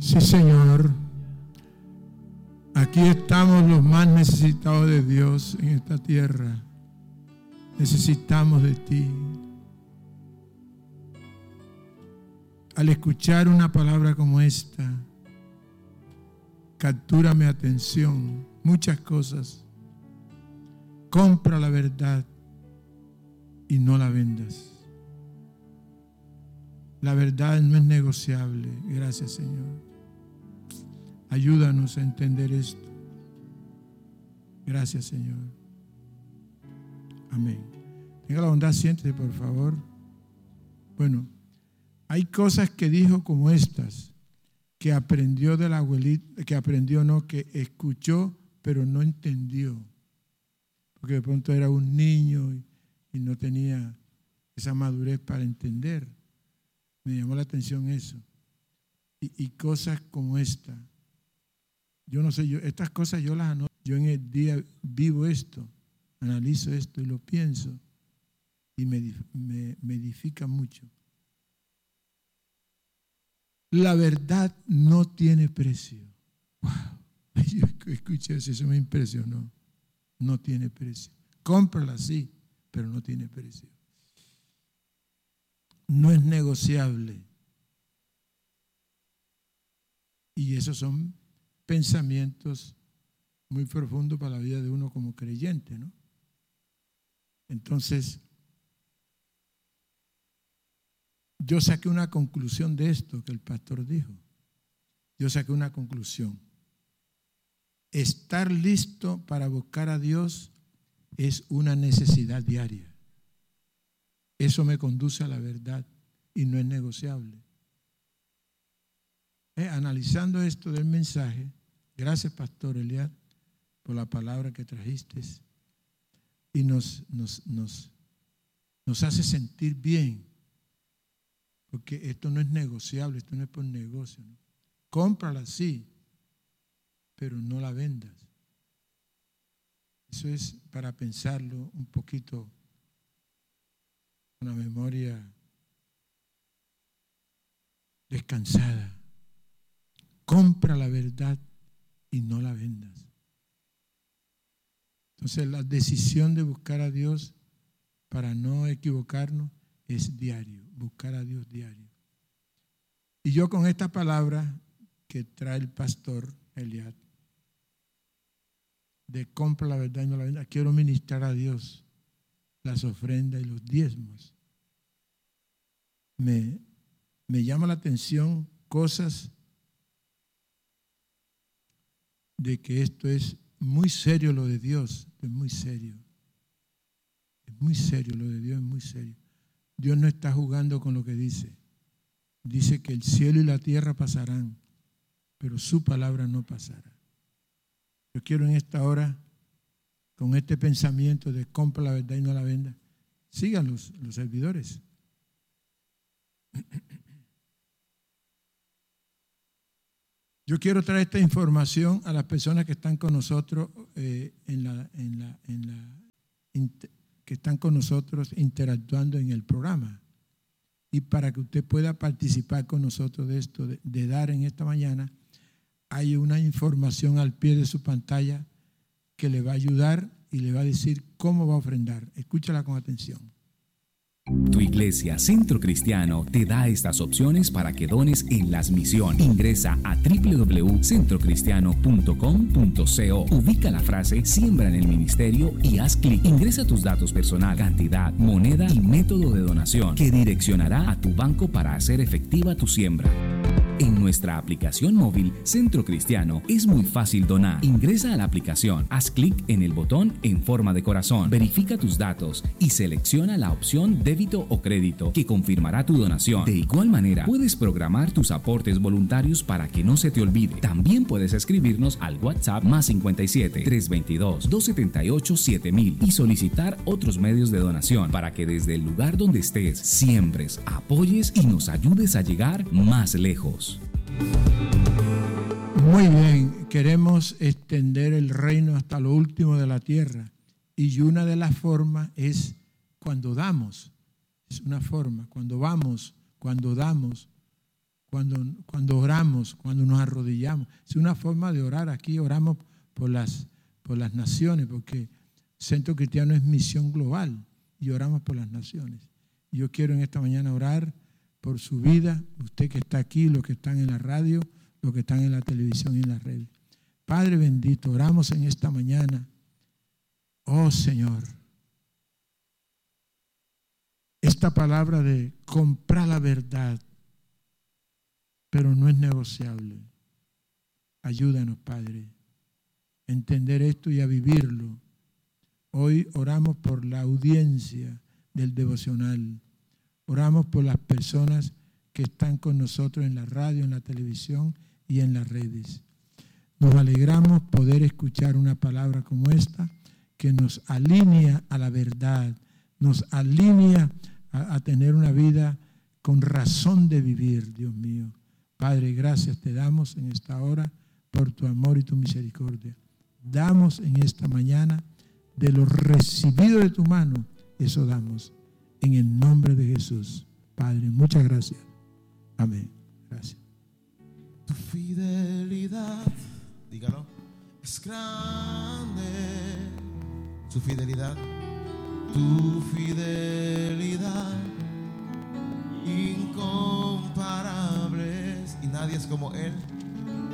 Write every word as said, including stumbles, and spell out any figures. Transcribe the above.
Sí, Señor. Aquí estamos los más necesitados de Dios en esta tierra. Necesitamos de ti. Al escuchar una palabra como esta, captura mi atención. Muchas cosas. Compra la verdad y no la vendas. La verdad no es negociable. Gracias, Señor. Ayúdanos a entender esto. Gracias, Señor. Amén. Tenga la bondad, siéntese, por favor. Bueno, hay cosas que dijo como estas, que aprendió de la abuelita, que aprendió, no, que escuchó, pero no entendió. Porque de pronto era un niño y, y no tenía esa madurez para entender. Me llamó la atención eso. Y, y cosas como esta. Yo no sé, yo estas cosas yo las anoto. Yo en el día vivo esto, analizo esto y lo pienso. Y me, me, me edifica mucho. La verdad no tiene precio. Wow. Yo escuché eso, eso me impresionó. No tiene precio. Cómprala, sí, pero no tiene precio. No es negociable. Y esos son pensamientos muy profundos para la vida de uno como creyente, ¿no? Entonces, yo saqué una conclusión de esto que el pastor dijo. Yo saqué una conclusión. Estar listo para buscar a Dios es una necesidad diaria. Eso me conduce a la verdad y no es negociable. Eh, analizando esto del mensaje, gracias, Pastor Eliad, por la palabra que trajiste y nos, nos, nos, nos hace sentir bien, porque esto no es negociable, esto no es por negocio, ¿no? Cómprala, sí, pero no la vendas. Eso es para pensarlo un poquito con la memoria descansada. Compra la verdad y no la vendas. Entonces la decisión de buscar a Dios para no equivocarnos es diario, buscar a Dios diario. Y yo con esta palabra que trae el pastor Eliad, de compra la verdad y no la vendas, quiero ministrar a Dios las ofrendas y los diezmos. Me, me llama la atención cosas de que esto es muy serio lo de Dios, es muy serio. Es muy serio lo de Dios, es muy serio. Dios no está jugando con lo que dice. Dice que el cielo y la tierra pasarán, pero su palabra no pasará. Yo quiero en esta hora, con este pensamiento de compra la verdad y no la venda, sigan los, los servidores. Yo quiero traer esta información a las personas que están con nosotros eh, en la, en la, en la, inter, que están con nosotros interactuando en el programa. Y para que usted pueda participar con nosotros de esto, de, de dar en esta mañana, hay una información al pie de su pantalla que le va a ayudar y le va a decir cómo va a ofrendar. Escúchala con atención. Tu iglesia Centro Cristiano te da estas opciones para que dones en las misiones. Ingresa a doble u doble u doble u punto centro cristiano punto com punto co. Ubica la frase Siembra en el ministerio y haz clic. Ingresa tus datos personal, cantidad, moneda y método de donación que direccionará a tu banco para hacer efectiva tu siembra. En nuestra aplicación móvil Centro Cristiano es muy fácil donar. Ingresa a la aplicación, haz clic en el botón en forma de corazón, verifica tus datos y selecciona la opción débito o crédito que confirmará tu donación. De igual manera, puedes programar tus aportes voluntarios para que no se te olvide. También puedes escribirnos al WhatsApp más cincuenta y siete, trescientos veintidós, doscientos setenta y ocho, siete mil y solicitar otros medios de donación para que desde el lugar donde estés siembres, apoyes y nos ayudes a llegar más lejos. Muy bien, queremos extender el reino hasta lo último de la tierra y una de las formas es cuando damos, es una forma, cuando vamos, cuando damos, cuando, cuando oramos, cuando nos arrodillamos. Es una forma de orar. Aquí oramos por las, por las naciones, porque Centro Cristiano es misión global y oramos por las naciones. Y yo quiero en esta mañana orar por su vida, usted que está aquí, los que están en la radio, los que están en la televisión y en las redes. Padre bendito, oramos en esta mañana. Oh Señor, esta palabra de comprar la verdad, pero no es negociable. Ayúdanos, Padre, a entender esto y a vivirlo. Hoy oramos por la audiencia del devocional. Oramos por las personas que están con nosotros en la radio, en la televisión y en las redes. Nos alegramos poder escuchar una palabra como esta que nos alinea a la verdad, nos alinea a, a tener una vida con razón de vivir, Dios mío. Padre, gracias te damos en esta hora por tu amor y tu misericordia. Damos en esta mañana de lo recibido de tu mano, eso damos en el nombre de Jesús. Padre, muchas gracias. Amén. Gracias. Tu fidelidad, dígalo, es grande. Su fidelidad, tu fidelidad, incomparables, y nadie es como Él.